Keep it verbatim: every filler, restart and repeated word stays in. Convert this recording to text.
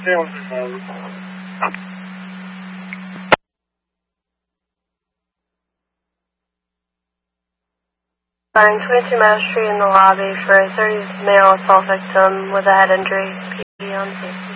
Finding twenty-two Mass Street in the lobby for a thirties male assault victim with a head injury. P D on scene.